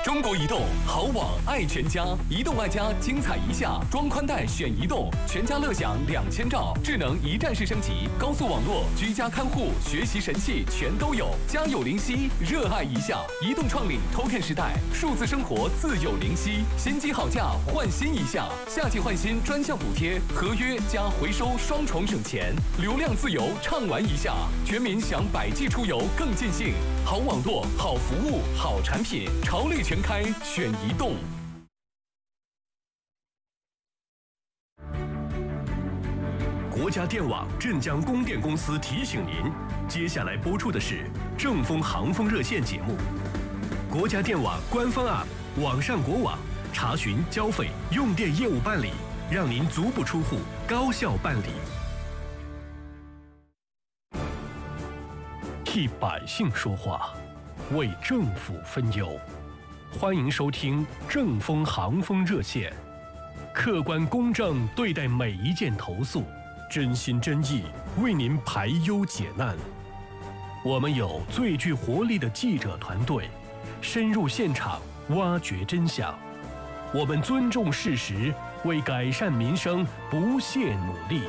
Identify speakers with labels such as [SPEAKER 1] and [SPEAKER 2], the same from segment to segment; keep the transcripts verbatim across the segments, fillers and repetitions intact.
[SPEAKER 1] 中国移动好网爱全家，移动爱家精彩一下，装宽带选移动，全家乐享两千兆，智能一站式升级，高速网络，居家看护，学习神器全都有。家有灵犀，热爱一下。移动创领 Token 时代，数字生活自有灵犀。新机好价，换新一下，夏季换新专项补贴，合约加回收双重省钱，流量自由畅玩一下，全民享百 G 出游更尽兴。好网络，好服务，好产品，潮绿全开选移动。
[SPEAKER 2] 国家电网镇江供电公司提醒您，接下来播出的是正风航风热线节目。国家电网官方 App 网上国网，查询交费、用电业务办理，让您足不出户，高效办理。替百姓说话，为政府分忧。欢迎收听正风航风热线，客观公正对待每一件投诉，真心真意为您排忧解难。我们有最具活力的记者团队，深入现场挖掘真相。我们尊重事实，为改善民生不懈努力。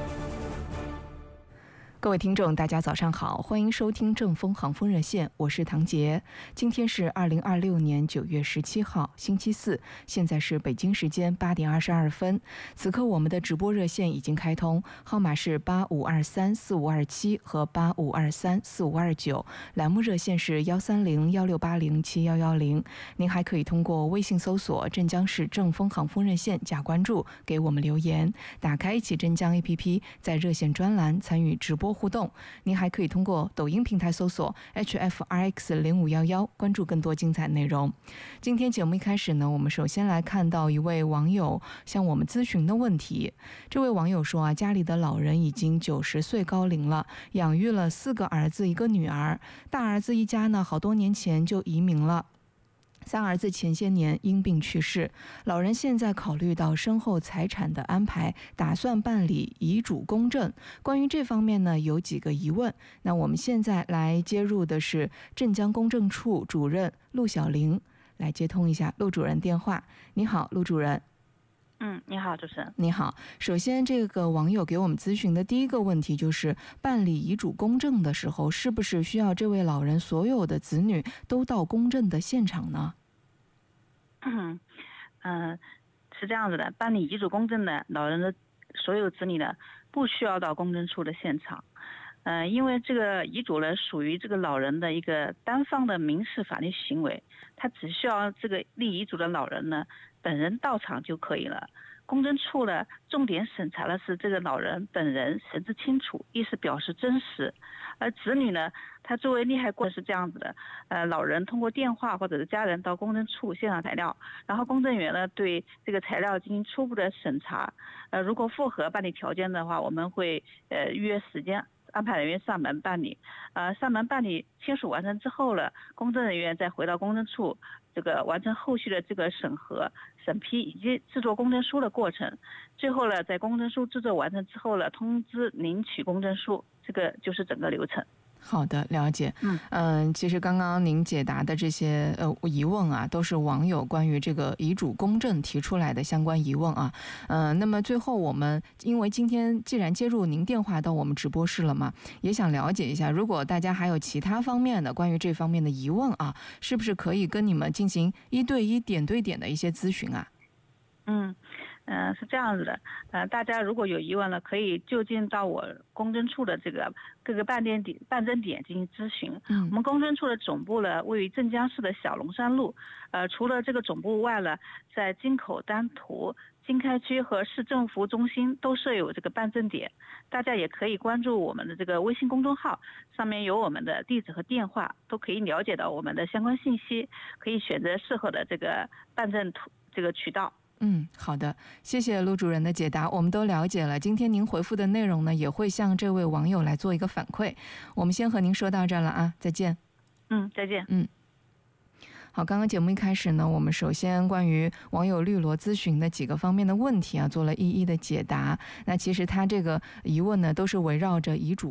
[SPEAKER 3] 各位听众大家早上好，欢迎收听正风航风热线，我是唐杰。今天是二零二六年九月十七号星期四，现在是北京时间八点二十二分。此刻我们的直播热线已经开通，号码是八五二三四五二七和八五二三四五二九，栏目热线是幺三零幺六八零七幺幺零。您还可以通过微信搜索镇江市正风航风热线加关注，给我们留言。打开一起镇江 A P P， 在热线专栏参与直播互动。您还可以通过抖音平台搜索 H F R X 零五一一，关注更多精彩内容。今天节目一开始呢，我们首先来看到一位网友向我们咨询的问题。这位网友说啊，家里的老人已经九十岁高龄了，养育了四个儿子一个女儿，大儿子一家呢好多年前就移民了，三儿子前些年因病去世，老人现在考虑到身后财产的安排，打算办理遗嘱公证。关于这方面呢，有几个疑问。那我们现在来接入的是镇江公证处主任陆小玲，来接通一下陆主任电话。你好，陆主任。
[SPEAKER 4] 嗯，你好，主持人。
[SPEAKER 3] 你好，首先这个网友给我们咨询的第一个问题就是办理遗嘱公证的时候，是不是需要这位老人所有的子女都到公证的现场呢？
[SPEAKER 4] 嗯，呃、是这样子的，办理遗嘱公证的老人的所有子女呢，不需要到公证处的现场。呃，因为这个遗嘱呢，属于这个老人的一个单方的民事法律行为，他只需要这个立遗嘱的老人呢本人到场就可以了。公证处呢，重点审查的是这个老人本人神志清楚，意思表示真实。而子女呢，他作为利害过是这样子的，呃，老人通过电话或者是家人到公证处现场材料，然后公证员呢对这个材料进行初步的审查，呃，如果符合办理条件的话，我们会呃预约时间，安排人员上门办理。呃，上门办理签署完成之后呢，公证人员再回到公证处，这个完成后续的这个审核、审批以及制作公证书的过程。最后呢，在公证书制作完成之后呢，通知领取公证书，这个就是整个流程。
[SPEAKER 3] 好的，了解。
[SPEAKER 4] 嗯
[SPEAKER 3] 嗯、呃，其实刚刚您解答的这些呃疑问啊，都是网友关于这个遗嘱公证提出来的相关疑问啊。嗯、呃，那么最后我们因为今天既然接入您电话到我们直播室了嘛，也想了解一下，如果大家还有其他方面的关于这方面的疑问啊，是不是可以跟你们进行一对一、点对点的一些咨询啊？
[SPEAKER 4] 嗯。嗯、呃，是这样子的，呃，大家如果有疑问了，可以就近到我公证处的这个各个办点点办证点进行咨询。
[SPEAKER 3] 嗯，
[SPEAKER 4] 我们公证处的总部呢位于镇江市的小龙山路，呃，除了这个总部外呢，在金口、丹徒、经开区和市政府中心都设有这个办证点，大家也可以关注我们的这个微信公众号，上面有我们的地址和电话，都可以了解到我们的相关信息，可以选择适合的这个办证途这个渠道。
[SPEAKER 3] 嗯，好的，谢谢陆主任的解答，我们都了解了。今天您回复的内容呢，也会向这位网友来做一个反馈。我们先和您说到这儿了啊，再见。
[SPEAKER 4] 嗯，再见。
[SPEAKER 3] 嗯。好，刚刚节目一开始呢，我们首先关于网友绿萝咨询的几个方面的问题啊，做了一一的解答。那其实他这个疑问呢，都是围绕着遗嘱